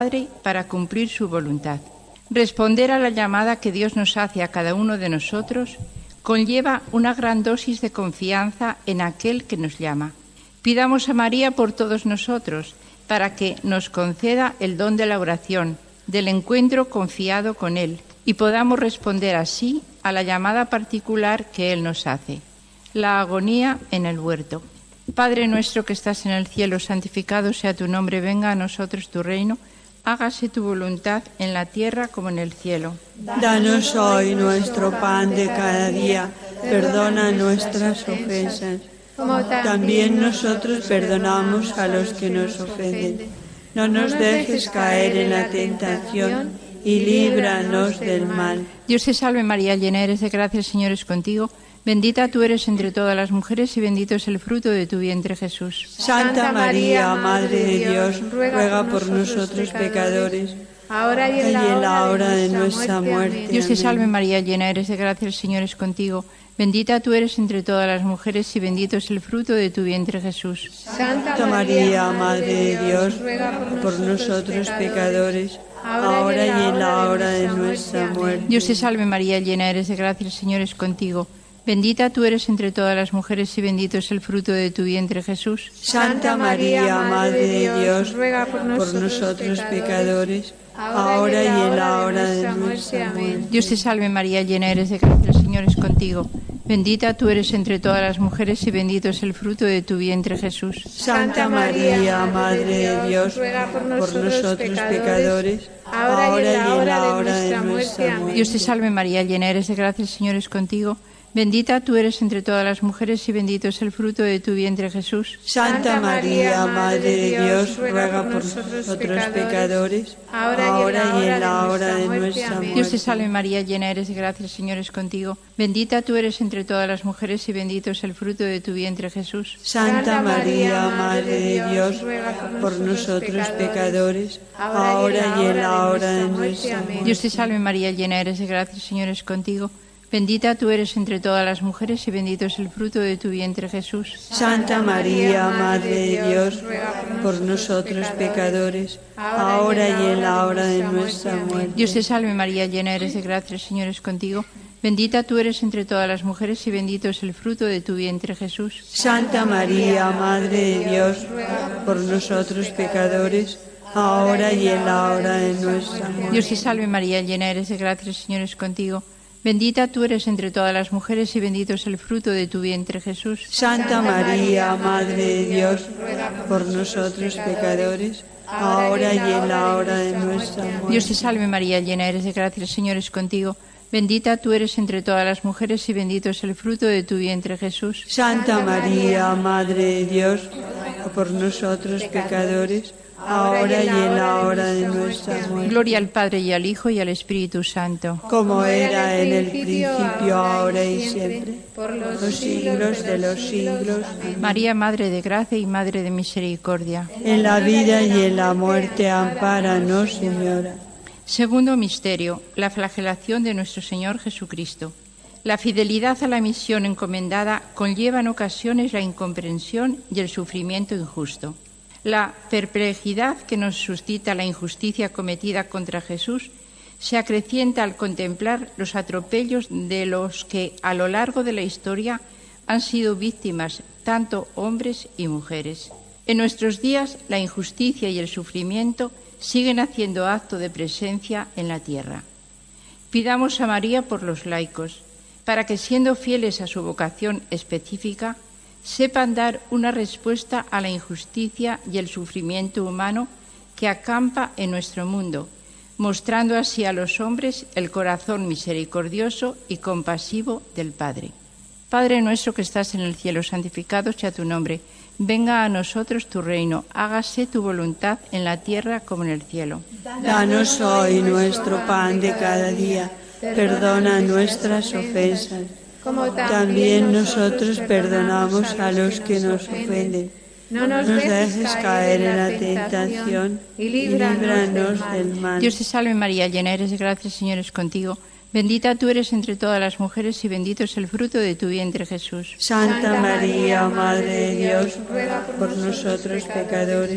Padre para cumplir su voluntad. Responder a la llamada que Dios nos hace a cada uno de nosotros conlleva una gran dosis de confianza en aquel que nos llama. Pidamos a María por todos nosotros para que nos conceda el don de la oración, del encuentro confiado con Él, y podamos responder así a la llamada particular que Él nos hace. La agonía en el huerto. Padre nuestro que estás en el cielo, santificado sea tu nombre, venga a nosotros tu reino. Hágase tu voluntad en la tierra como en el cielo. Danos hoy nuestro pan de cada día. Perdona nuestras ofensas, como también nosotros perdonamos a los que nos ofenden. No nos dejes caer en la tentación y líbranos del mal. Dios te salve María, llena eres de gracia, el Señor es contigo. Bendita tú eres entre todas las mujeres y bendito es el fruto de tu vientre, Jesús. Santa María, Madre de Dios, ruega por nosotros pecadores, ahora y en la hora de nuestra muerte. Dios te salve María, llena eres de gracia, el Señor es contigo. Bendita tú eres entre todas las mujeres y bendito es el fruto de tu vientre, Jesús. Santa María, Madre de Dios, ruega por nosotros pecadores, ahora y en la hora de nuestra muerte. Dios te salve María, llena eres de gracia, el Señor es contigo. Bendita tú eres entre todas las mujeres y bendito es el fruto de tu vientre, Jesús. Santa María, Madre de Dios, ruega por nosotros pecadores, ahora y en la hora de nuestra muerte. Dios te salve María, llena eres de gracia, el Señor es contigo. Bendita tú eres entre todas las mujeres y bendito es el fruto de tu vientre, Jesús. Santa María, Madre de Dios, ruega por nosotros pecadores, ahora y en la hora de nuestra muerte. Dios te salve María, llena eres de gracia, el Señor es contigo. Bendita tú eres entre todas las mujeres y bendito es el fruto de tu vientre, Jesús. Santa María, Madre de Dios, ruega por nosotros pecadores, ahora y en la hora de nuestra muerte. Dios te salve María, llena eres de gracia, el Señor es contigo. Bendita tú eres entre todas las mujeres y bendito es el fruto de tu vientre, Jesús. Santa María, Madre de Dios, ruega por nosotros pecadores, ahora y en la hora de nuestra muerte. Dios te salve María, llena eres de gracia, el Señor es contigo. Bendita tú eres entre todas las mujeres y bendito es el fruto de tu vientre, Jesús. Santa María, Madre de Dios, ruega por nosotros pecadores, ahora y en la hora de nuestra muerte. Dios te salve María, llena eres de gracia, el Señor es contigo. Bendita tú eres entre todas las mujeres y bendito es el fruto de tu vientre, Jesús. Santa María, Madre de Dios, ruega por nosotros pecadores, ahora y en la hora de nuestra muerte. Dios te salve María, llena eres de gracia, el Señor es contigo. Bendita tú eres entre todas las mujeres y bendito es el fruto de tu vientre, Jesús. Santa María, Madre de Dios, ruega por nosotros pecadores, ahora y en la hora de nuestra muerte. Dios te salve María, llena eres de gracia, el Señor es contigo. Bendita tú eres entre todas las mujeres y bendito es el fruto de tu vientre, Jesús. Santa María, Madre de Dios, ruega por nosotros pecadores, ahora y en la hora de nuestra muerte. Gloria al Padre y al Hijo y al Espíritu Santo. Como era en el principio, ahora y siempre, por los siglos de los siglos. Amén. María, Madre de gracia y Madre de misericordia. En la vida y en la muerte, ampáranos, Señora. Segundo misterio, la flagelación de nuestro Señor Jesucristo. La fidelidad a la misión encomendada conlleva en ocasiones la incomprensión y el sufrimiento injusto. La perplejidad que nos suscita la injusticia cometida contra Jesús se acrecienta al contemplar los atropellos de los que a lo largo de la historia han sido víctimas tanto hombres y mujeres. En nuestros días la injusticia y el sufrimiento siguen haciendo acto de presencia en la tierra. Pidamos a María por los laicos, para que siendo fieles a su vocación específica, sepan dar una respuesta a la injusticia y el sufrimiento humano que acampa en nuestro mundo, mostrando así a los hombres el corazón misericordioso y compasivo del Padre. Padre nuestro que estás en el cielo, santificado sea tu nombre. Venga a nosotros tu reino, hágase tu voluntad en la tierra como en el cielo. Danos hoy nuestro pan de cada día, perdona nuestras ofensas, como también nosotros perdonamos a los que nos ofenden. No nos dejes caer en la tentación y líbranos del mal. Dios te salve María, llena eres de gracia, el Señor es contigo. Bendita tú eres entre todas las mujeres y bendito es el fruto de tu vientre, Jesús. Santa María, Madre de Dios, ruega por nosotros pecadores,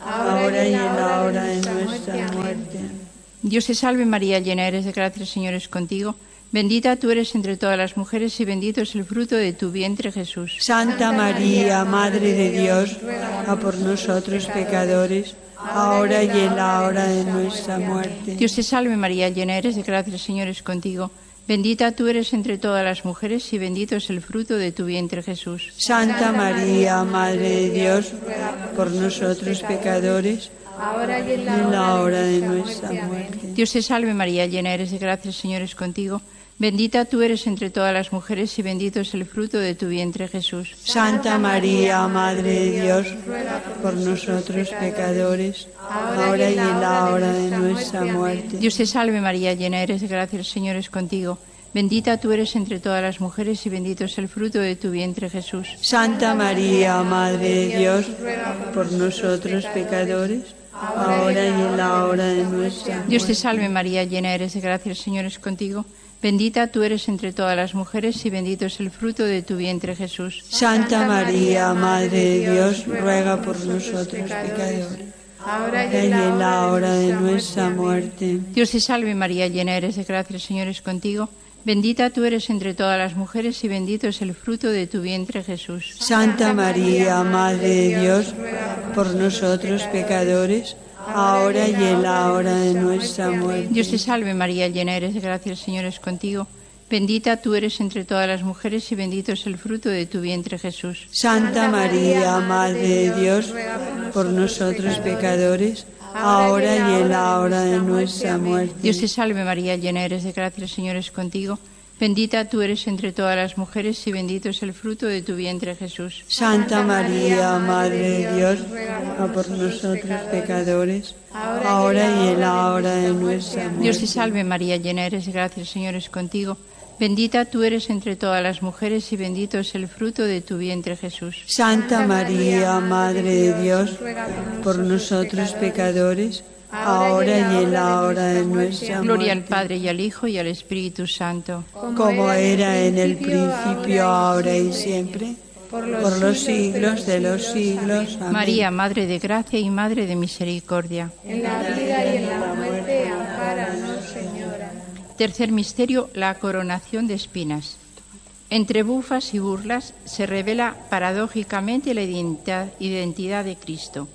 ahora y en la hora de nuestra muerte. Dios te salve María, llena eres de gracia, el Señor es contigo. Bendita tú eres entre todas las mujeres y bendito es el fruto de tu vientre, Jesús. Santa María, Madre de Dios, ruega por nosotros pecadores, ahora y en la hora de nuestra muerte. Dios te salve María, llena eres de gracia, el Señor es contigo. Bendita tú eres entre todas las mujeres y bendito es el fruto de tu vientre, Jesús. Santa María, Madre de Dios, ruega por nosotros pecadores, ahora y en la hora de nuestra muerte. Dios te salve María, llena eres de gracia, el Señor es contigo. Bendita tú eres entre todas las mujeres y bendito es el fruto de tu vientre, Jesús. Santa María, Madre de Dios, ruega por nosotros pecadores, ahora y en la hora de nuestra muerte. Dios te salve María, llena eres de gracia, el Señor es contigo. Bendita tú eres entre todas las mujeres y bendito es el fruto de tu vientre, Jesús. Santa María, Madre de Dios, ruega por nosotros pecadores, ahora y en la hora de nuestra muerte. Dios te salve María, llena eres de gracia, el Señor es contigo. Bendita tú eres entre todas las mujeres y bendito es el fruto de tu vientre, Jesús. Santa María, Madre de Dios, ruega por nosotros pecadores, ahora y en la hora de nuestra muerte. Dios te salve María, llena eres de gracia, el Señor es contigo. Bendita tú eres entre todas las mujeres y bendito es el fruto de tu vientre, Jesús. Santa María, Madre de Dios, ruega por nosotros pecadores, ahora y en la hora de nuestra muerte. Dios te salve María, llena eres de gracia, el Señor es contigo. Bendita tú eres entre todas las mujeres y bendito es el fruto de tu vientre, Jesús. Santa María, Madre de Dios, ruega por nosotros pecadores, ahora y en la hora de nuestra muerte. Dios te salve María, llena eres de gracia, el Señor es contigo. Bendita tú eres entre todas las mujeres y bendito es el fruto de tu vientre, Jesús. Santa María, Madre de Dios, ruega por nosotros pecadores, ahora y en la hora de nuestra muerte. Dios te salve María, llena eres de gracia, el Señor es contigo. Bendita tú eres entre todas las mujeres y bendito es el fruto de tu vientre, Jesús. Santa María, Madre de Dios, ruega por nosotros pecadores, ahora y en la hora de nuestra muerte. Gloria al Padre y al Hijo y al Espíritu Santo. Como era en el principio, ahora y siempre, por los siglos de los siglos. Amén. María, Madre de gracia y Madre de misericordia. En la vida y en la muerte, ampáranos, Señora. Tercer misterio, la coronación de espinas. Entre bufas y burlas se revela paradójicamente la identidad de Cristo.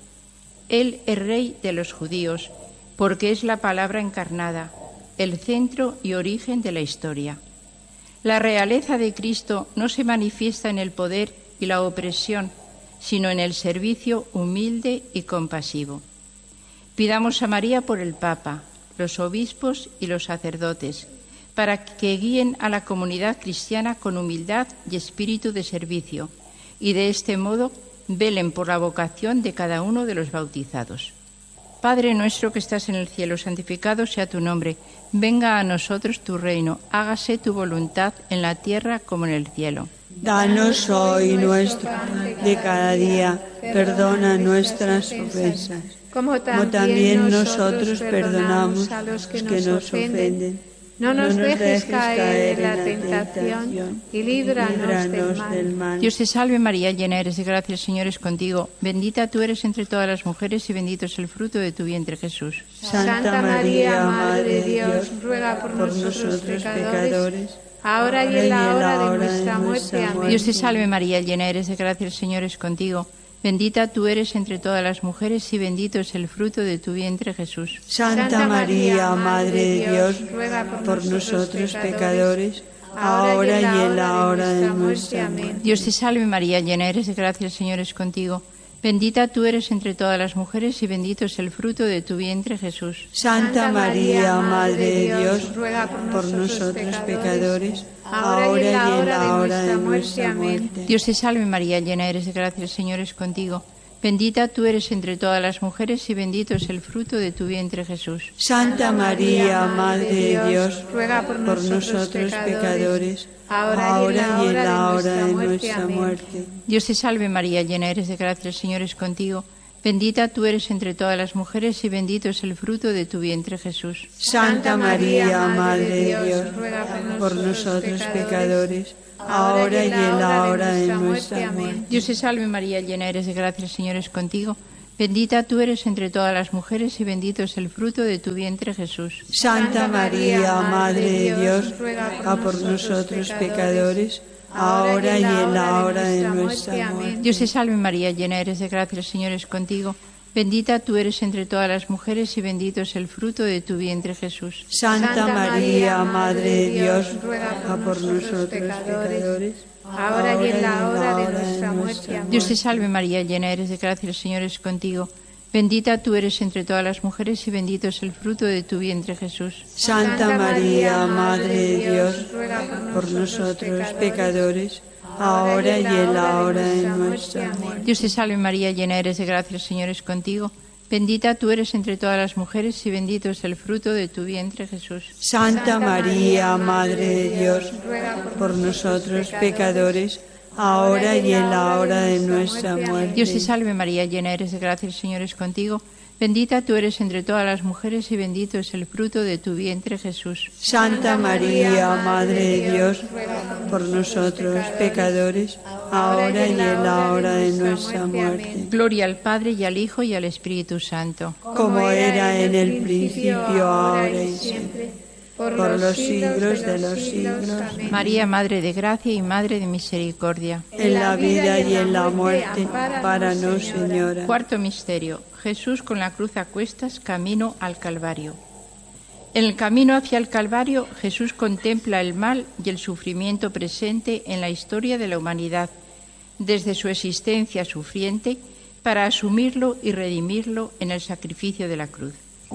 Él es Rey de los judíos, porque es la palabra encarnada, el centro y origen de la historia. La realeza de Cristo no se manifiesta en el poder y la opresión, sino en el servicio humilde y compasivo. Pidamos a María por el Papa, los obispos y los sacerdotes, para que guíen a la comunidad cristiana con humildad y espíritu de servicio, y de este modo velen por la vocación de cada uno de los bautizados. Padre nuestro que estás en el cielo, santificado sea tu nombre. Venga a nosotros tu reino. Hágase tu voluntad en la tierra como en el cielo. Danos hoy nuestro pan de cada día. Perdona nuestras ofensas, como también nosotros perdonamos a los que nos ofenden. No nos dejes caer en la tentación y líbranos del mal. Dios te salve María, llena eres de gracia, el Señor es contigo. Bendita tú eres entre todas las mujeres y bendito es el fruto de tu vientre, Jesús. Santa María, Madre de Dios, ruega por nosotros pecadores, ahora y en la hora de nuestra muerte. Amén. Dios te salve María, llena eres de gracia, el Señor es contigo. Bendita tú eres entre todas las mujeres y bendito es el fruto de tu vientre, Jesús. Santa María, Madre de Dios, ruega por nosotros pecadores, ahora y en la hora de nuestra muerte. Dios te salve María, llena eres de gracia, el Señor es contigo. Bendita tú eres entre todas las mujeres y bendito es el fruto de tu vientre, Jesús. Santa María, Madre de Dios, ruega por nosotros pecadores, ahora y en la hora de nuestra muerte. Dios te salve María, llena eres de gracia, el Señor es contigo. Bendita tú eres entre todas las mujeres y bendito es el fruto de tu vientre, Jesús. Santa María, Madre de Dios, ruega por nosotros pecadores, ahora y en la hora de nuestra muerte. Dios te salve María, llena eres de gracia, el Señor es contigo. Bendita tú eres entre todas las mujeres y bendito es el fruto de tu vientre, Jesús. Santa María, Madre de Dios, ruega por nosotros pecadores, ahora y en la hora de nuestra muerte. Dios te salve María, llena eres de gracia, el Señor es contigo. Bendita tú eres entre todas las mujeres y bendito es el fruto de tu vientre, Jesús. Santa María, Madre de Dios, ruega por nosotros pecadores, ahora y en la hora de nuestra muerte. Dios te salve María, llena eres de gracia, el Señor es contigo. Bendita tú eres entre todas las mujeres y bendito es el fruto de tu vientre, Jesús. Santa María, Madre de Dios, ruega por nosotros pecadores, ahora y en la hora de nuestra muerte. Dios te salve María, llena eres de gracia, el Señor es contigo. Bendita tú eres entre todas las mujeres y bendito es el fruto de tu vientre, Jesús. Santa María, Madre de Dios, ruega por nosotros pecadores, ahora y en la hora de nuestra muerte. Dios te salve María, llena eres de gracia, el Señor es contigo. Bendita tú eres entre todas las mujeres y bendito es el fruto de tu vientre, Jesús. Santa María, Madre de Dios, ruega por nosotros pecadores, ahora y en la hora de nuestra muerte. Dios te salve María, llena eres de gracia, el Señor es contigo. Bendita tú eres entre todas las mujeres y bendito es el fruto de tu vientre, Jesús. Santa María, Madre de Dios, por nosotros pecadores, ahora y en la hora de nuestra muerte. Gloria al Padre y al Hijo y al Espíritu Santo. Como era en el principio, ahora y siempre, por los siglos de los siglos. María, Madre de gracia y Madre de misericordia. En la vida y en la muerte, ampáranos, Señora. Cuarto misterio. Jesús con la cruz a cuestas, camino al Calvario. En el camino hacia el Calvario, Jesús contempla el mal y el sufrimiento presente en la historia de la humanidad, desde su existencia sufriente, para asumirlo y redimirlo en el sacrificio de la cruz.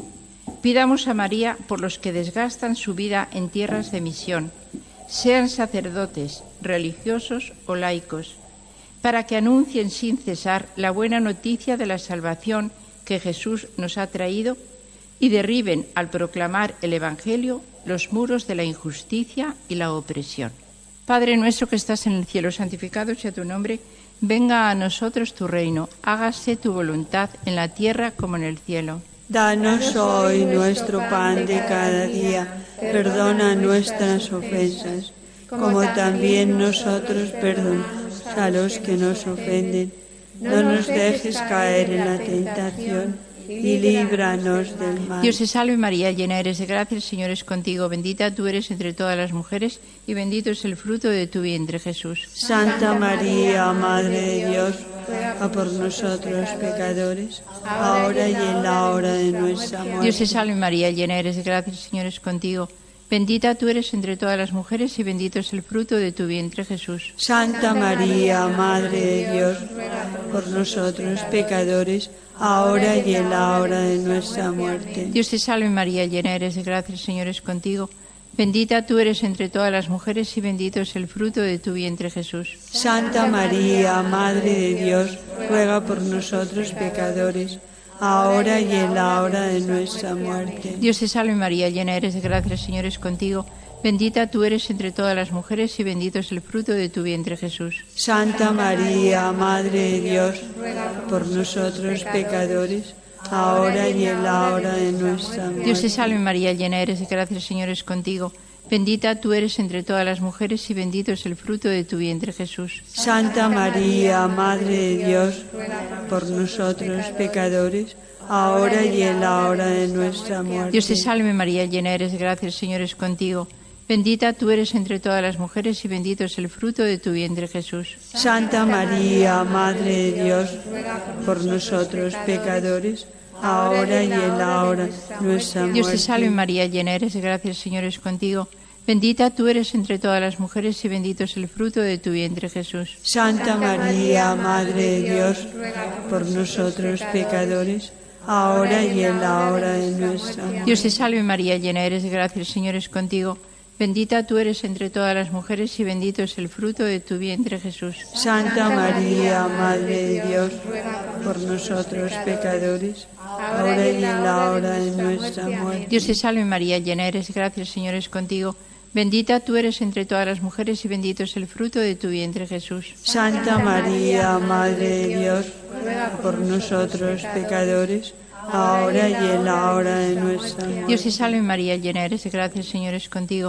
Pidamos a María por los que desgastan su vida en tierras de misión, sean sacerdotes, religiosos o laicos, para que anuncien sin cesar la buena noticia de la salvación que Jesús nos ha traído y derriben, al proclamar el Evangelio, los muros de la injusticia y la opresión. Padre nuestro que estás en el cielo, santificado sea tu nombre, venga a nosotros tu reino, hágase tu voluntad en la tierra como en el cielo. Danos hoy nuestro pan de cada día, perdona nuestras ofensas, como también nosotros perdonamos a los que nos ofenden. No nos dejes caer en la tentación y líbranos del mal. Dios te salve María, llena eres de gracia, el Señor es contigo. Bendita tú eres entre todas las mujeres y bendito es el fruto de tu vientre, Jesús. Santa María, Madre de Dios, ruega por nosotros pecadores, ahora y en la hora de nuestra muerte. Dios te salve María, llena eres de gracia, el Señor es contigo. Bendita tú eres entre todas las mujeres y bendito es el fruto de tu vientre, Jesús. Santa María, Madre de Dios, ruega por nosotros pecadores, ahora y en la hora de nuestra muerte. Dios te salve María, llena eres de gracia, el Señor es contigo. Bendita tú eres entre todas las mujeres y bendito es el fruto de tu vientre, Jesús. Santa María, Madre de Dios, ruega por nosotros pecadores, ahora y en la hora de nuestra muerte. Dios te salve María, llena eres de gracia, el Señor es contigo. Bendita tú eres entre todas las mujeres y bendito es el fruto de tu vientre, Jesús. Santa María, Madre de Dios, ruega por nosotros pecadores, ahora y en la hora de nuestra muerte. Dios te salve María, llena eres de gracia, el Señor es contigo. Bendita tú eres entre todas las mujeres y bendito es el fruto de tu vientre, Jesús. Santa María, Madre de Dios, ruega por nosotros pecadores, ahora y en la hora de nuestra muerte. Dios te salve María, llena eres de gracia, el Señor es contigo. Bendita tú eres entre todas las mujeres y bendito es el fruto de tu vientre, Jesús. Santa María, Madre de Dios, ruega por nosotros pecadores, ahora y en la hora de nuestra muerte. Dios te salve María, llena eres de gracia, el Señor es contigo. Bendita tú eres entre todas las mujeres y bendito es el fruto de tu vientre, Jesús. Santa María, Madre de Dios, ruega por nosotros pecadores, ahora y en la hora de nuestra muerte. Dios te salve María, llena eres de gracia, el Señor es contigo. Bendita tú eres entre todas las mujeres y bendito es el fruto de tu vientre, Jesús. Santa María, Madre de Dios, ruega por nosotros pecadores, ahora y en la hora de nuestra muerte. Dios te salve María, llena eres de gracia, el Señor es contigo. Bendita tú eres entre todas las mujeres y bendito es el fruto de tu vientre, Jesús. Santa María, Madre de Dios, ruega por nosotros pecadores, ahora y en la hora de nuestra muerte. Dios te salve María, llena eres de gracia, el Señor es contigo.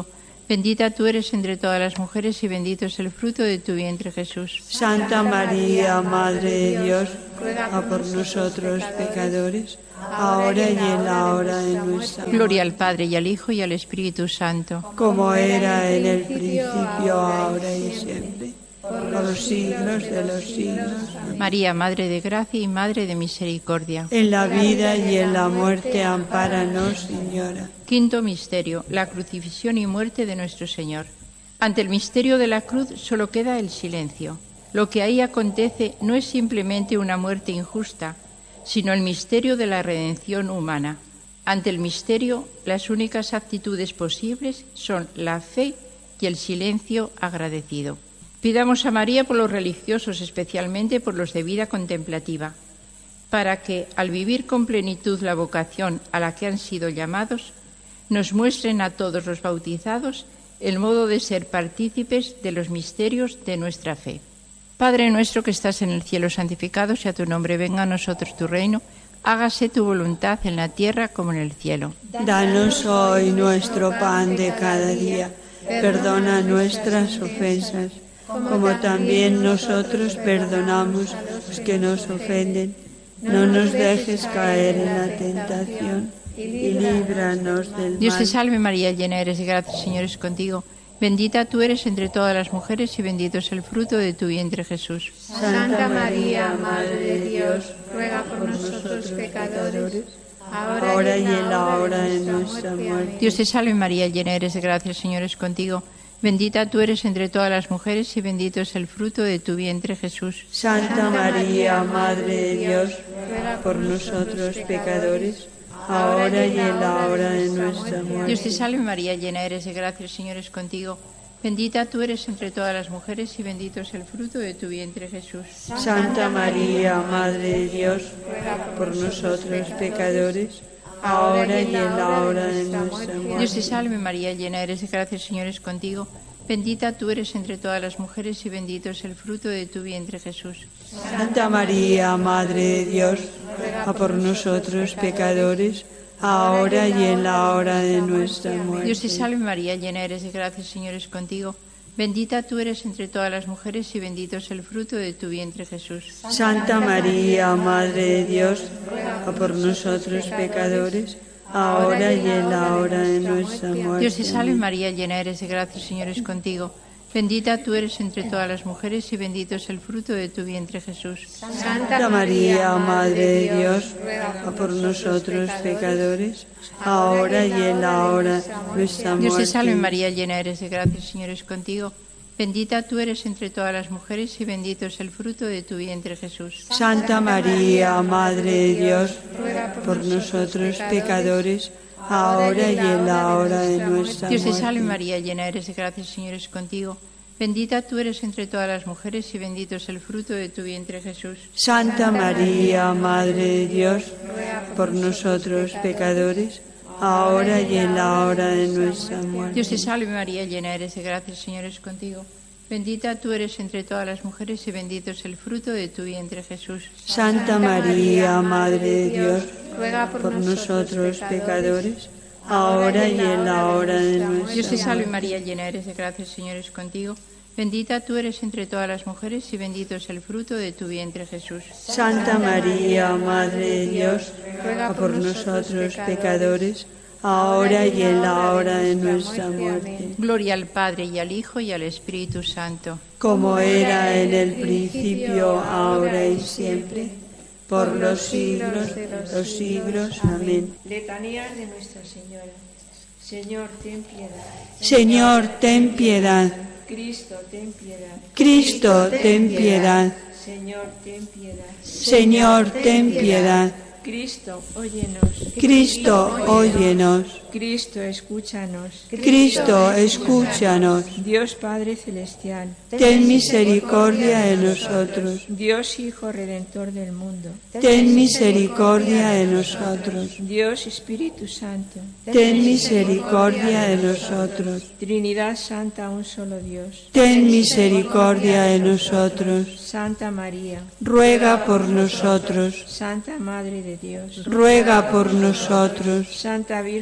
Bendita tú eres entre todas las mujeres y bendito es el fruto de tu vientre, Jesús. Santa María, Madre de Dios, ruega por nosotros pecadores, ahora y en la hora de nuestra muerte. Gloria al Padre, y al Hijo, y al Espíritu Santo. Como era en el principio, ahora y siempre, por los siglos de los siglos. Amén. María, Madre de Gracia y Madre de Misericordia. En la vida y en la muerte, ampáranos, Señora. Quinto misterio, la crucifixión y muerte de nuestro Señor. Ante el misterio de la cruz solo queda el silencio. Lo que ahí acontece no es simplemente una muerte injusta, sino el misterio de la redención humana. Ante el misterio, las únicas actitudes posibles son la fe y el silencio agradecido. Pidamos a María por los religiosos, especialmente por los de vida contemplativa, para que, al vivir con plenitud la vocación a la que han sido llamados, nos muestren a todos los bautizados el modo de ser partícipes de los misterios de nuestra fe. Padre nuestro que estás en el cielo, santificado sea tu nombre, venga a nosotros tu reino, hágase tu voluntad en la tierra como en el cielo. Danos hoy nuestro pan de cada día, perdona nuestras ofensas, como también nosotros perdonamos a los que nos ofenden. No nos dejes caer en la tentación y líbranos del mal. Dios te salve María, llena eres de gracia, el Señor es contigo. Bendita tú eres entre todas las mujeres y bendito es el fruto de tu vientre, Jesús. Santa María, Madre de Dios, ruega por nosotros pecadores, ahora y en la hora de nuestra muerte. Dios te salve María, llena eres de gracia, el Señor es contigo. Bendita tú eres entre todas las mujeres y bendito es el fruto de tu vientre, Jesús. Santa María, Madre de Dios, ruega por nosotros pecadores, ahora y en la hora de nuestra muerte. Dios te salve María, llena eres de gracia, el Señor es contigo. Bendita tú eres entre todas las mujeres y bendito es el fruto de tu vientre, Jesús. Santa María, Madre de Dios, ruega por nosotros pecadores, ahora y en la hora de nuestra muerte. Dios te salve María, llena eres de gracia, el Señor es contigo. Bendita tú eres entre todas las mujeres y bendito es el fruto de tu vientre, Jesús. Santa María, Madre de Dios, ruega por nosotros pecadores, ahora y en la hora de nuestra muerte. Dios te salve María, llena eres de gracia, el Señor es contigo. Bendita tú eres entre todas las mujeres y bendito es el fruto de tu vientre, Jesús. Santa María, Madre de Dios, ruega por nosotros pecadores, ahora y en la hora de nuestra muerte. Dios te salve María, llena eres de gracia, el Señor es contigo. Bendita tú eres entre todas las mujeres y bendito es el fruto de tu vientre, Jesús. Santa María, Madre de Dios, ruega por nosotros pecadores, ahora y en la hora de nuestra muerte. Dios te salve María, llena eres de gracia, el Señor es contigo. Bendita tú eres entre todas las mujeres y bendito es el fruto de tu vientre, Jesús. Santa María, Madre de Dios, ruega por nosotros pecadores, ahora y en la hora de nuestra muerte. Dios te salve María, llena eres de gracia, el Señor es contigo. Bendita tú eres entre todas las mujeres y bendito es el fruto de tu vientre, Jesús. Santa María, Madre de Dios, ruega por nosotros pecadores, ahora y en la hora de nuestra muerte. Dios te salve María, llena eres de gracia, el Señor es contigo. Bendita tú eres entre todas las mujeres y bendito es el fruto de tu vientre, Jesús. Santa María, Madre de Dios, ruega por nosotros pecadores, ahora y en la hora de nuestra muerte. Dios te salve María, llena eres de gracia, el Señor es contigo. Bendita tú eres entre todas las mujeres y bendito es el fruto de tu vientre, Jesús. Santa María, Madre de Dios, ruega por nosotros pecadores, ahora y en la hora de nuestra muerte. Gloria al Padre, y al Hijo, y al Espíritu Santo. Como era en el principio, ahora y siempre, por los siglos de los siglos. Amén. Letanías de Nuestra Señora. Señor, ten piedad. Señor, ten piedad. Cristo, ten piedad. Cristo, ten piedad. Señor, ten piedad. Señor, ten piedad. Cristo, óyenos. Cristo, óyenos. Cristo, escúchanos. Cristo, escúchanos. Dios Padre Celestial. Ten misericordia de nosotros. Dios Hijo Redentor del mundo. Ten misericordia de nosotros. Dios Espíritu Santo. Ten misericordia de nosotros. Trinidad Santa, un solo Dios. Ten misericordia de nosotros. Santa María. Ruega por nosotros. Santa Madre de Dios. Ruega por nosotros. Santa Virgen de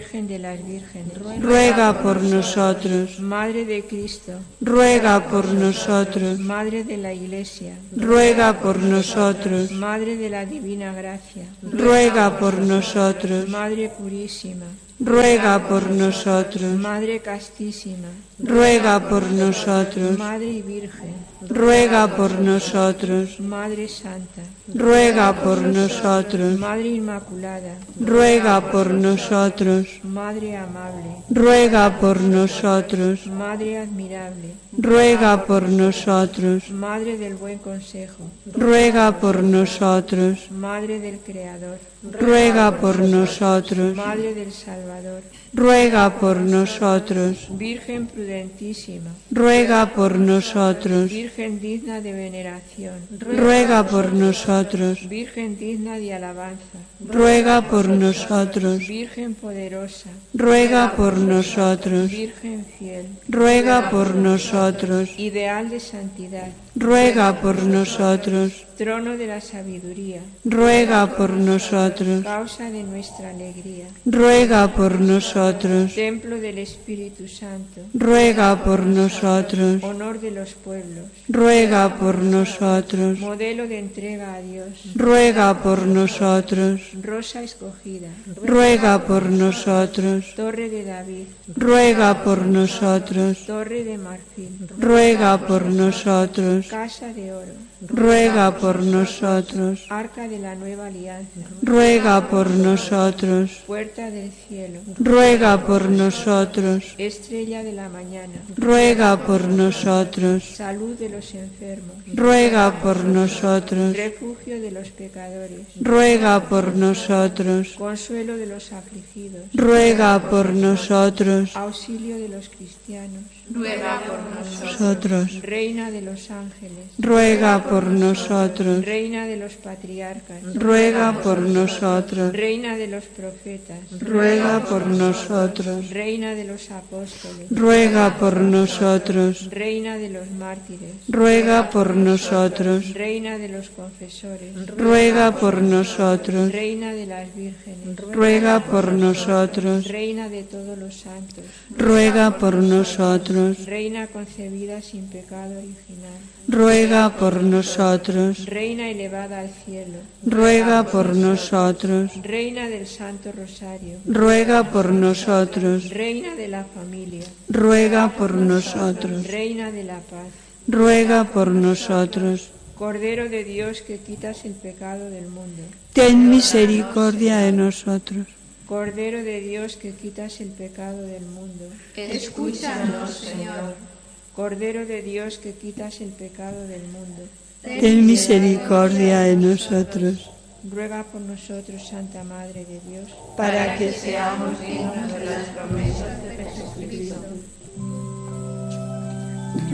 las vírgenes, ruega por nosotros. Madre de Cristo, Ruega por nosotros. Madre de la Iglesia, Ruega por nosotros. Madre de la Divina Gracia, Ruega por nosotros. Madre purísima, Ruega por nosotros. Madre castísima, Ruega por nosotros. Madre y Virgen, Ruega por nosotros. Madre Santa, Ruega por nosotros. Madre Inmaculada, Ruega por nosotros. Madre amable, Ruega por nosotros. Madre admirable, Ruega por nosotros. Madre del buen consejo, Ruega por nosotros. Madre del Creador, Ruega por nosotros. Madre del Salvador, Ruega por nosotros. Virgen prudentísima, Ruega por nosotros. Virgen digna de veneración, Ruega por nosotros. Virgen digna de alabanza, Ruega por nosotros. Virgen poderosa, Ruega por nosotros. Virgen fiel, Ruega por nosotros. ideal de santidad, Ruega por nosotros. trono de la sabiduría, Ruega por nosotros. causa de nuestra alegría, Ruega por nosotros. templo del Espíritu Santo, Ruega por nosotros. honor de los pueblos, Ruega por nosotros. modelo de entrega a Dios, Ruega por nosotros. rosa escogida, Ruega por nosotros. torre de David, Ruega por nosotros. torre de marfil, Ruega por nosotros. casa de oro, Ruega por nosotros. arca de la nueva alianza, Ruega por nosotros. puerta del cielo, Ruega por nosotros. estrella de la mañana, Ruega por nosotros. salud de los enfermos, Ruega por nosotros. refugio de los pecadores, Ruega por nosotros. consuelo de los afligidos, Ruega por nosotros. auxilio de los cristianos, ruega por nosotros. Nosotros. reina de los ángeles, Ruega por nosotros. reina de los patriarcas, Ruega por nosotros. reina de los profetas, Ruega por nosotros. reina de los apóstoles, Ruega por nosotros. reina de los mártires, Ruega por nosotros. reina de los confesores, Ruega por nosotros. reina de las vírgenes, Ruega por nosotros. reina de todos los santos, Ruega por nosotros. reina concebida sin pecado original, Ruega por nosotros. reina elevada al cielo, Ruega por nosotros. reina del Santo Rosario, Ruega por nosotros. reina de la familia, Ruega por nosotros. reina de la paz, Ruega por nosotros. Cordero de Dios que quitas el pecado del mundo, Ten misericordia de nosotros. Cordero de Dios que quitas el pecado del mundo, Escúchanos, Señor. Cordero de Dios que quitas el pecado del mundo, Ten misericordia de nosotros. ruega por nosotros, Santa Madre de Dios, Para que seamos dignos de las promesas de Jesucristo.